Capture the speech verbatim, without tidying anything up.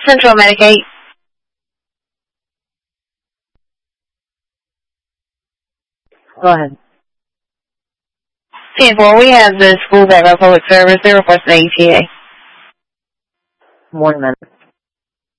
Central Medicaid. Go ahead. ten four, we have the school background public service. They request an A T A. One minute.